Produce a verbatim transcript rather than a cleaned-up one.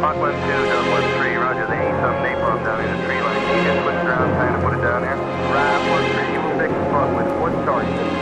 Hawk one two, Dub one three, roger. They need some napalm down in the tree line. Can you just switch around, kind of put it down here? Right, one three, you will take the spot with one charge.